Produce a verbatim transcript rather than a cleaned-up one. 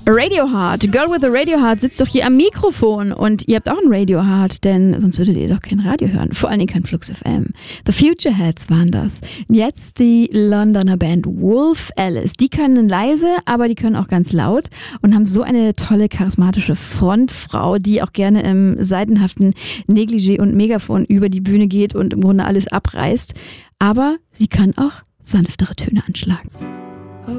Radioheart, Girl with a Radioheart sitzt doch hier am Mikrofon und ihr habt auch ein Radioheart, denn sonst würdet ihr doch kein Radio hören, vor allen Dingen kein Flux F M. The Futureheads waren das. Jetzt die Londoner Band Wolf Alice. Die können leise, aber die können auch ganz laut und haben so eine tolle, charismatische Frontfrau, die auch gerne im seidenhaften Negligé und Megafon über die Bühne geht und im Grunde alles abreißt. Aber sie kann auch sanftere Töne anschlagen.